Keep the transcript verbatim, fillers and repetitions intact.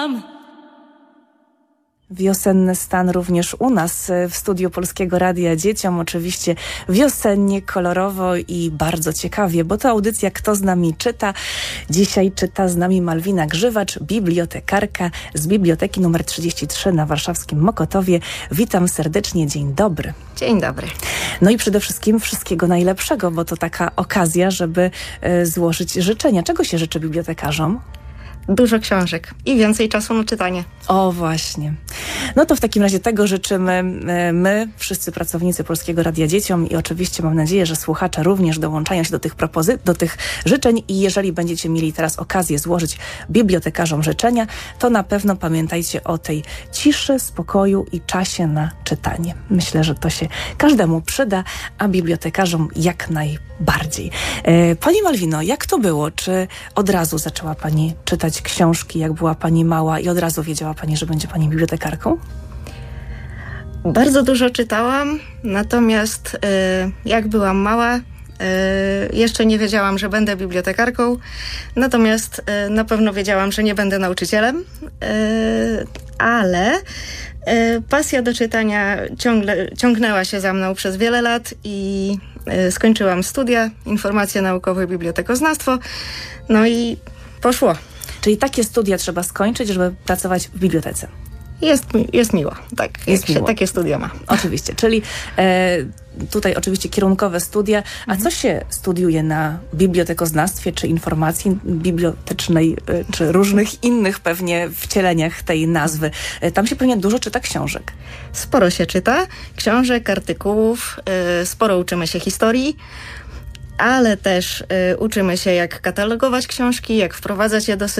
Wiosenny stan również u nas w studiu Polskiego Radia Dzieciom. Oczywiście wiosennie, kolorowo i bardzo ciekawie, bo to audycja Kto z nami czyta. Dzisiaj czyta z nami Malwina Grzywacz, bibliotekarka z Biblioteki numer trzydzieści trzy na warszawskim Mokotowie. Witam serdecznie, dzień dobry. Dzień dobry. No i przede wszystkim wszystkiego najlepszego, bo to taka okazja, żeby y, złożyć życzenia. Czego się życzy bibliotekarzom? Dużo książek i więcej czasu na czytanie. O, właśnie. No to w takim razie tego życzymy my, wszyscy pracownicy Polskiego Radia Dzieciom i oczywiście mam nadzieję, że słuchacze również dołączają się do tych propozy- do tych życzeń i jeżeli będziecie mieli teraz okazję złożyć bibliotekarzom życzenia, to na pewno pamiętajcie o tej ciszy, spokoju i czasie na czytanie. Myślę, że to się każdemu przyda, a bibliotekarzom jak najbardziej. E, Pani Malwino, jak to było? Czy od razu zaczęła Pani czytać książki, jak była Pani mała i od razu wiedziała Pani, że będzie Pani bibliotekarką? Bardzo dużo czytałam, natomiast y, jak byłam mała, y, jeszcze nie wiedziałam, że będę bibliotekarką, natomiast y, na pewno wiedziałam, że nie będę nauczycielem, y, ale y, pasja do czytania ciągle, ciągnęła się za mną przez wiele lat i y, skończyłam studia, informacje naukowe i bibliotekoznawstwo, no i poszło. Czyli takie studia trzeba skończyć, żeby pracować w bibliotece. Jest, mi, jest miło, tak. Jest jak miło. się takie studia ma. Oczywiście, czyli e, tutaj oczywiście kierunkowe studia. A Mhm. co się studiuje na bibliotekoznawstwie, czy informacji bibliotecznej, e, czy różnych innych pewnie wcieleniach tej nazwy? E, tam się pewnie dużo czyta książek. Sporo się czyta, książek, artykułów, y, sporo uczymy się historii, ale też y, uczymy się, jak katalogować książki, jak wprowadzać je do systemu.